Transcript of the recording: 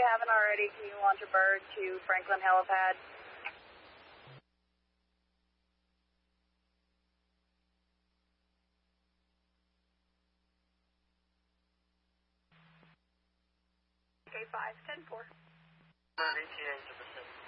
you haven't already, can you launch a bird to Franklin Helipad? Okay, 5, 10-4. Bird ETA to the 6.